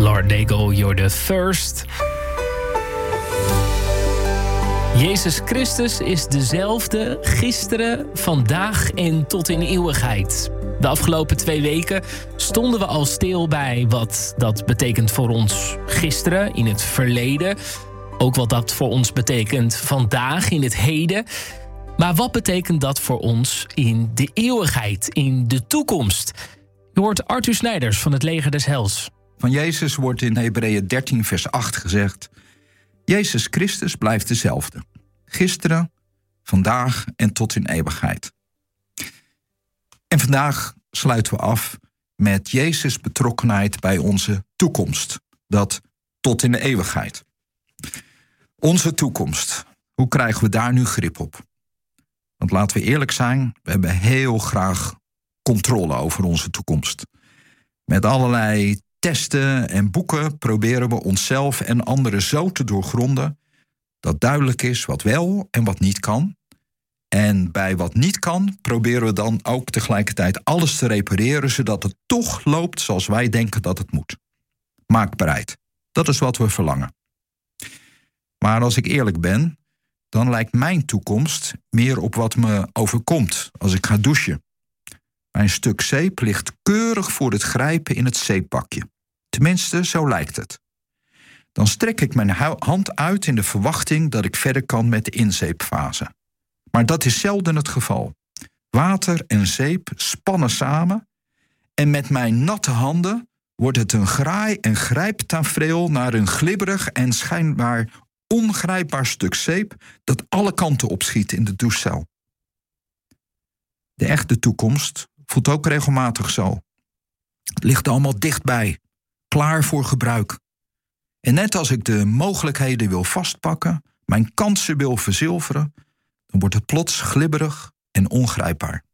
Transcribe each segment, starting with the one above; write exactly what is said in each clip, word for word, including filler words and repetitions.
Lord Dago, You're the Thirst. Jezus Christus is dezelfde gisteren, vandaag en tot in eeuwigheid. De afgelopen twee weken stonden we al stil bij wat dat betekent voor ons gisteren in het verleden. Ook wat dat voor ons betekent vandaag in het heden. Maar wat betekent dat voor ons in de eeuwigheid, in de toekomst? Je hoort Arthur Snijders van het Leger des Heils. Van Jezus wordt in Hebreeën dertien vers acht gezegd: Jezus Christus blijft dezelfde. Gisteren, vandaag en tot in eeuwigheid. En vandaag sluiten we af met Jezus' betrokkenheid bij onze toekomst. Dat tot in de eeuwigheid. Onze toekomst. Hoe krijgen we daar nu grip op? Want laten we eerlijk zijn, we hebben heel graag controle over onze toekomst. Met allerlei testen en boeken proberen we onszelf en anderen zo te doorgronden dat duidelijk is wat wel en wat niet kan. En bij wat niet kan proberen we dan ook tegelijkertijd alles te repareren zodat het toch loopt zoals wij denken dat het moet. Maakbaarheid. Dat is wat we verlangen. Maar als ik eerlijk ben, dan lijkt mijn toekomst meer op wat me overkomt als ik ga douchen. Mijn stuk zeep ligt keurig voor het grijpen in het zeepbakje. Tenminste, zo lijkt het. Dan strek ik mijn hand uit in de verwachting dat ik verder kan met de inzeepfase. Maar dat is zelden het geval. Water en zeep spannen samen en met mijn natte handen wordt het een graai- en grijptafereel naar een glibberig en schijnbaar ongrijpbaar stuk zeep dat alle kanten opschiet in de douchecel. De echte toekomst voelt ook regelmatig zo. Het ligt allemaal dichtbij, klaar voor gebruik. En net als ik de mogelijkheden wil vastpakken, mijn kansen wil verzilveren, dan wordt het plots glibberig en ongrijpbaar.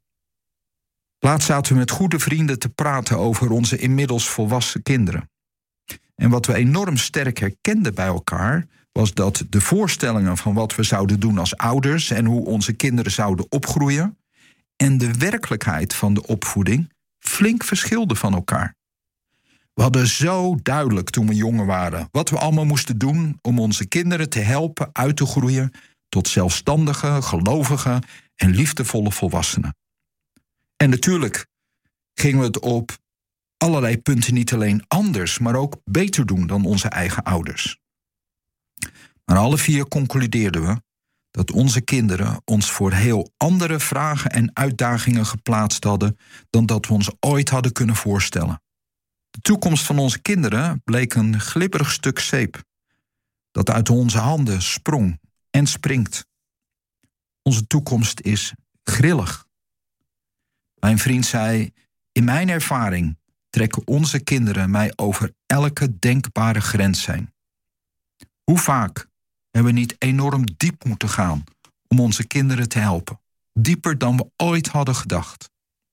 Laatst zaten we met goede vrienden te praten over onze inmiddels volwassen kinderen. En wat we enorm sterk herkenden bij elkaar was dat de voorstellingen van wat we zouden doen als ouders en hoe onze kinderen zouden opgroeien en de werkelijkheid van de opvoeding flink verschilden van elkaar. We hadden zo duidelijk toen we jonger waren wat we allemaal moesten doen om onze kinderen te helpen uit te groeien tot zelfstandige, gelovige en liefdevolle volwassenen. En natuurlijk gingen we het op allerlei punten niet alleen anders, maar ook beter doen dan onze eigen ouders. Maar alle vier concludeerden we dat onze kinderen ons voor heel andere vragen en uitdagingen geplaatst hadden dan dat we ons ooit hadden kunnen voorstellen. De toekomst van onze kinderen bleek een glibberig stuk zeep dat uit onze handen sprong en springt. Onze toekomst is grillig. Mijn vriend zei: in mijn ervaring trekken onze kinderen mij over elke denkbare grens heen. Hoe vaak hebben we niet enorm diep moeten gaan om onze kinderen te helpen? Dieper dan we ooit hadden gedacht.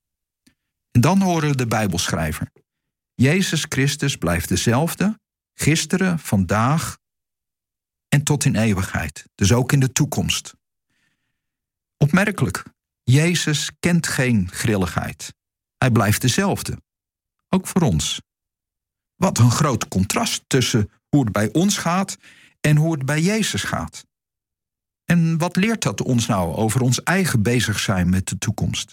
En dan horen we de Bijbelschrijver. Jezus Christus blijft dezelfde, gisteren, vandaag en tot in eeuwigheid. Dus ook in de toekomst. Opmerkelijk, Jezus kent geen grilligheid. Hij blijft dezelfde. Ook voor ons. Wat een groot contrast tussen hoe het bij ons gaat en hoe het bij Jezus gaat. En wat leert dat ons nou over ons eigen bezig zijn met de toekomst?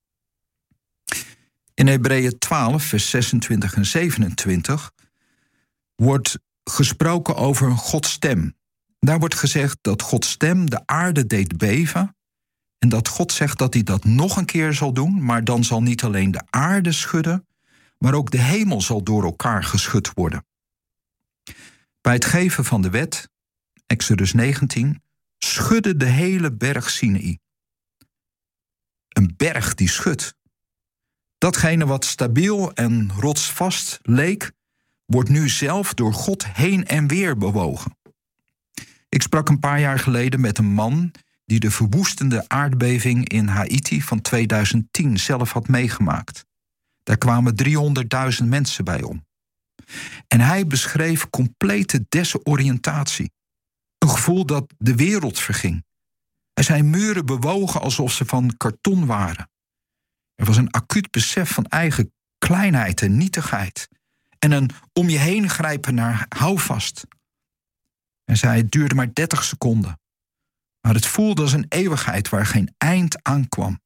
In Hebreeën twaalf, vers zesentwintig en zevenentwintig wordt gesproken over Gods stem. Daar wordt gezegd dat Gods stem de aarde deed beven en dat God zegt dat hij dat nog een keer zal doen, maar dan zal niet alleen de aarde schudden, maar ook de hemel zal door elkaar geschud worden. Bij het geven van de wet, Exodus negentien, schudde de hele berg Sinaï. Een berg die schudt. Datgene wat stabiel en rotsvast leek, wordt nu zelf door God heen en weer bewogen. Ik sprak een paar jaar geleden met een man die de verwoestende aardbeving in Haiti van tweeduizend tien zelf had meegemaakt. Daar kwamen driehonderdduizend mensen bij om. En hij beschreef complete desoriëntatie. Een gevoel dat de wereld verging. Er zijn muren bewogen alsof ze van karton waren. Er was een acuut besef van eigen kleinheid en nietigheid. en een om je heen grijpen naar houvast. En zei, het duurde maar dertig seconden. Maar het voelde als een eeuwigheid waar geen eind aan kwam.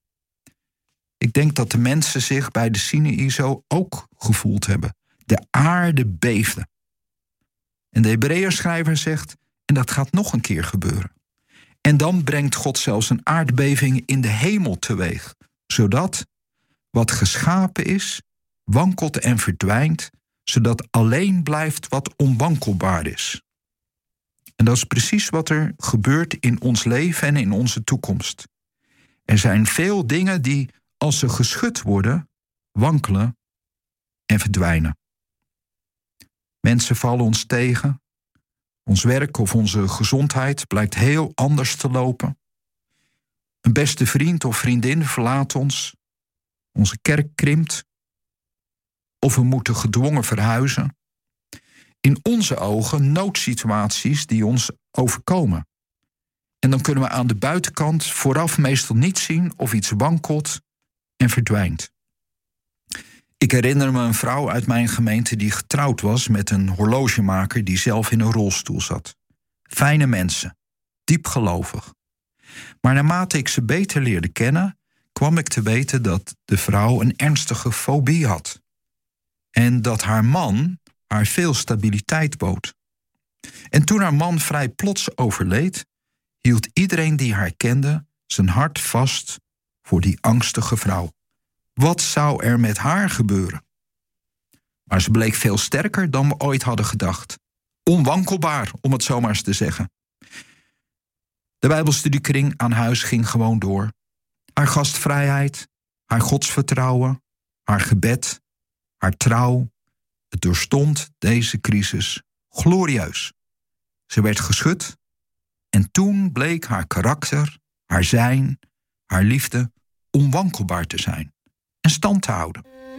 Ik denk dat de mensen zich bij de Sinaï zo ook gevoeld hebben. De aarde beefde. En de Hebreeënschrijver zegt, en dat gaat nog een keer gebeuren. En dan brengt God zelfs een aardbeving in de hemel teweeg, zodat wat geschapen is, wankelt en verdwijnt, zodat alleen blijft wat onwankelbaar is. En dat is precies wat er gebeurt in ons leven en in onze toekomst. Er zijn veel dingen die, als ze geschud worden, wankelen en verdwijnen. Mensen vallen ons tegen. Ons werk of onze gezondheid blijkt heel anders te lopen. Een beste vriend of vriendin verlaat ons. Onze kerk krimpt. Of we moeten gedwongen verhuizen. In onze ogen noodsituaties die ons overkomen. En dan kunnen we aan de buitenkant vooraf meestal niet zien of iets wankelt en verdwijnt. Ik herinner me een vrouw uit mijn gemeente die getrouwd was met een horlogemaker die zelf in een rolstoel zat. Fijne mensen, diep gelovig. Maar naarmate ik ze beter leerde kennen, kwam ik te weten dat de vrouw een ernstige fobie had. En dat haar man haar veel stabiliteit bood. En toen haar man vrij plots overleed, hield iedereen die haar kende zijn hart vast voor die angstige vrouw. Wat zou er met haar gebeuren? Maar ze bleek veel sterker dan we ooit hadden gedacht. Onwankelbaar, om het zo maar eens te zeggen. De Bijbelstudiekring aan huis ging gewoon door. Haar gastvrijheid, haar godsvertrouwen, haar gebed, haar trouw. Het doorstond deze crisis glorieus. Ze werd geschud en toen bleek haar karakter, haar zijn, haar liefde onwankelbaar te zijn en stand te houden.